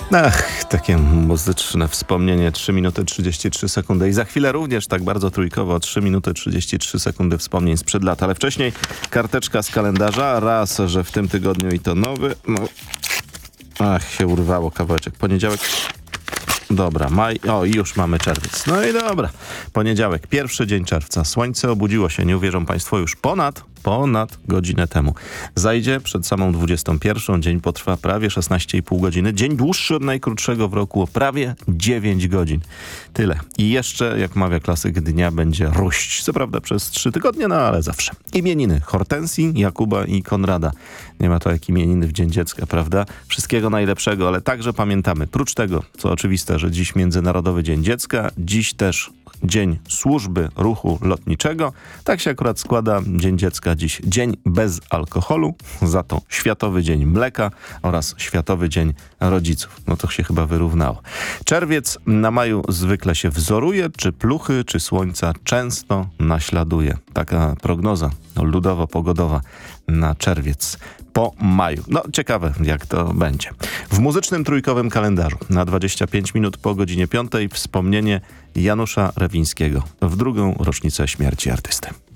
Ach, takie muzyczne wspomnienie. 3 minuty 33 sekundy. I za chwilę również tak bardzo trójkowo 3 minuty 33 sekundy wspomnień sprzed lat. Ale wcześniej karteczka z kalendarza. Raz, że w tym tygodniu i to nowy. No. Ach, się urwało kawałeczek. Poniedziałek. Dobra, maj. O, i już mamy czerwiec. No i dobra. Poniedziałek, pierwszy dzień czerwca. Słońce obudziło się, nie uwierzą państwo, już ponad godzinę temu. Zajdzie przed samą 21. Dzień potrwa prawie 16,5 godziny. Dzień dłuższy od najkrótszego w roku o prawie 9 godzin. Tyle. I jeszcze, jak mawia klasyk dnia, będzie ruść. Co prawda przez 3 tygodnie, no ale zawsze. Imieniny Hortensji, Jakuba i Konrada. Nie ma to jak imieniny w Dzień Dziecka, prawda? Wszystkiego najlepszego, ale także pamiętamy, prócz tego, co oczywiste, że dziś Międzynarodowy Dzień Dziecka, dziś też Dzień Służby Ruchu Lotniczego. Tak się akurat składa. Dzień Dziecka dziś dzień bez alkoholu, za to Światowy Dzień Mleka oraz Światowy Dzień Rodziców. No to się chyba wyrównało. Czerwiec na maju zwykle się wzoruje, czy pluchy, czy słońca często naśladuje. Taka prognoza ludowo-pogodowa na czerwiec po maju. No ciekawe jak to będzie. W muzycznym trójkowym kalendarzu na 25 minut po godzinie 5 wspomnienie Janusza Rewińskiego w drugą rocznicę śmierci artysty.